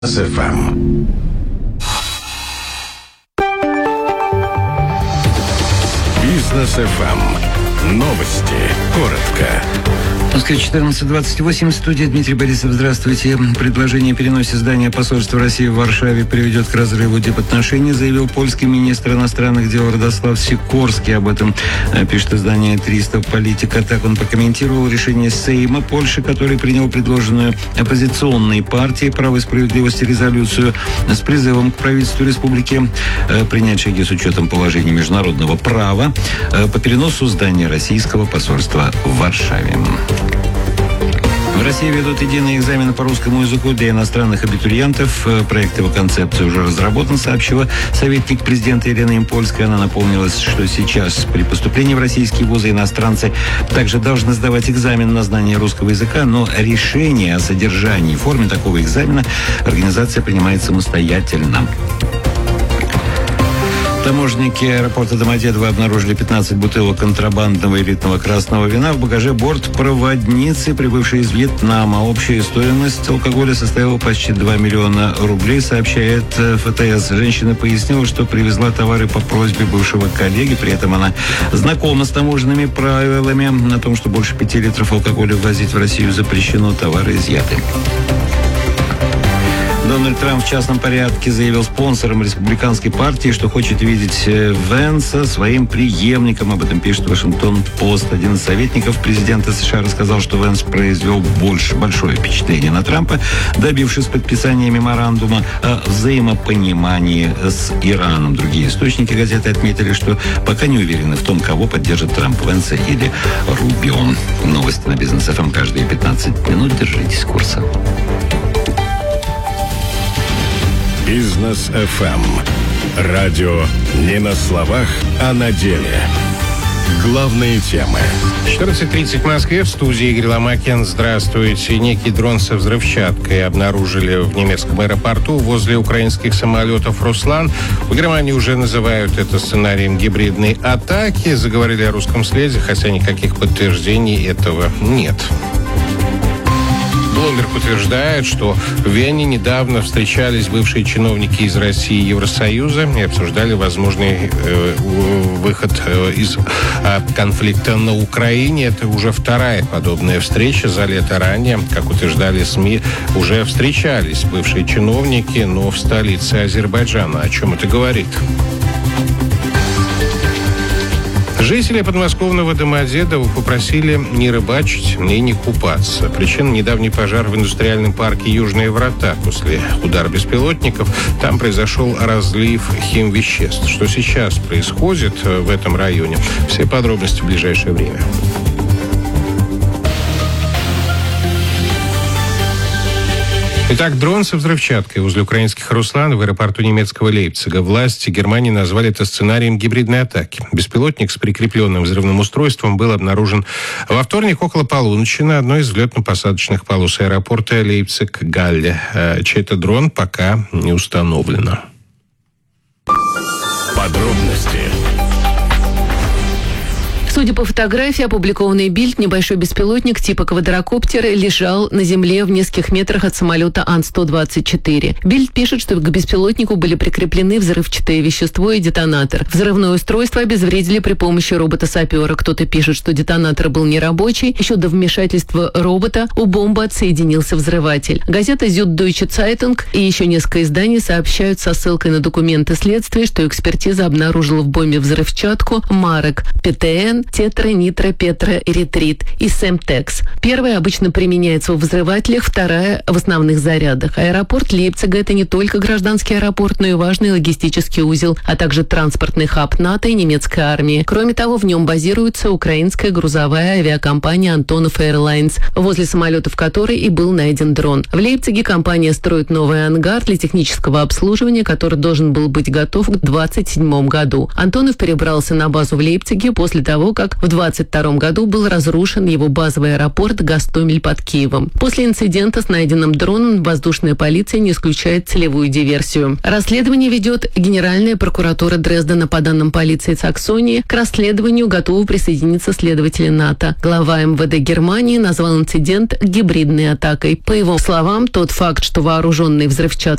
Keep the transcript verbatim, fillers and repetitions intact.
эф эм. Бизнес эф эм. Новости. Коротко. Москва четырнадцать двадцать восемь. Студия Дмитрий Борисов. Здравствуйте. Предложение о переносе здания посольства России в Варшаве приведет к разрыву дипотношений, заявил польский министр иностранных дел Радослав Сикорский. Об этом пишет издание триста Политика. Так он прокомментировал решение Сейма Польши, который принял предложенную оппозиционной партией «Право и справедливость» резолюцию с призывом к правительству республики принять шаги с учетом положений международного права по переносу здания российского посольства в Варшаве. В России ведут единый экзамен по русскому языку для иностранных абитуриентов. Проект его концепции уже разработан, сообщила советник президента Ирина Импольская. Она напомнила, что сейчас при поступлении в российские вузы иностранцы также должны сдавать экзамен на знание русского языка, но решение о содержании и форме такого экзамена организация принимает самостоятельно. Таможенники аэропорта Домодедово обнаружили пятнадцать бутылок контрабандного элитного красного вина в багаже бортпроводницы, прибывшей из Вьетнама. Общая стоимость алкоголя составила почти два миллиона рублей, сообщает эф тэ эс. Женщина пояснила, что привезла товары по просьбе бывшего коллеги. При этом она знакома с таможенными правилами о том, что больше пяти литров алкоголя ввозить в Россию запрещено, товары изъяты. Дональд Трамп в частном порядке заявил спонсорам республиканской партии, что хочет видеть Венса своим преемником. Об этом пишет Вашингтон-Пост. Один из советников президента США рассказал, что Венс произвел больше, большое впечатление на Трампа, добившись подписания меморандума о взаимопонимании с Ираном. Другие источники газеты отметили, что пока не уверены в том, кого поддержит Трамп, Венса или Рубио. Новости на Бизнес эф эм каждые пятнадцать минут. Держитесь курса. Бизнес эф эм. Радио не на словах, а на деле. Главные темы. четырнадцать тридцать в Москве. В студии Игорь Ломакин. Здравствуйте. Некий дрон со взрывчаткой обнаружили в немецком аэропорту возле украинских самолетов «Руслан». В Германии уже называют это сценарием гибридной атаки. Заговорили о русском следе, хотя никаких подтверждений этого нет. Блумберг утверждает, что в Вене недавно встречались бывшие чиновники из России и Евросоюза и обсуждали возможный э, выход э, из э, конфликта на Украине. Это уже вторая подобная встреча за лето. Ранее, как утверждали СМИ, уже встречались бывшие чиновники, но в столице Азербайджана. О чем это говорит? Жители подмосковного Домодедова попросили не рыбачить и не купаться. Причина – недавний пожар в индустриальном парке «Южные врата». После удара беспилотников там произошел разлив химвеществ. Что сейчас происходит в этом районе? Все подробности в ближайшее время. Итак, дрон со взрывчаткой возле украинских «Руслан» в аэропорту немецкого Лейпцига. Власти Германии назвали это сценарием гибридной атаки. Беспилотник с прикрепленным взрывным устройством был обнаружен во вторник около полуночи на одной из взлетно-посадочных полос аэропорта Лейпциг-Галле. Чей-то дрон пока не установлено. Подробности. Судя по фотографии, опубликованной Бильд, небольшой беспилотник типа квадрокоптер лежал на земле в нескольких метрах от самолета Ан сто двадцать четыре. Бильд пишет, что к беспилотнику были прикреплены взрывчатое вещество и детонатор. Взрывное устройство обезвредили при помощи робота-сапера. Кто-то пишет, что детонатор был нерабочий. Еще до вмешательства робота у бомбы отсоединился взрыватель. Газета Süddeutsche Zeitung и еще несколько изданий сообщают со ссылкой на документы следствия, что экспертиза обнаружила в бомбе взрывчатку марок пэ тэ эн, тетра-нитро-петроэритрит и Семтекс. Первая обычно применяется в взрывателях, вторая в основных зарядах. Аэропорт Лейпцига – это не только гражданский аэропорт, но и важный логистический узел, а также транспортный хаб НАТО и немецкой армии. Кроме того, в нем базируется украинская грузовая авиакомпания Antonov Airlines, возле самолетов которой и был найден дрон. В Лейпциге компания строит новый ангар для технического обслуживания, который должен был быть готов к двадцать седьмому году. Антонов перебрался на базу в Лейпциге после того, того, как в двадцать втором году был разрушен его базовый аэропорт Гостомель под Киевом. После инцидента с найденным дроном воздушная полиция не исключает целевую диверсию. Расследование ведет Генеральная прокуратура Дрездена. По данным полиции Саксонии, к расследованию готовы присоединиться следователи НАТО. Глава эм вэ дэ Германии назвал инцидент гибридной атакой. По его словам, тот факт, что вооруженный взрывчаткой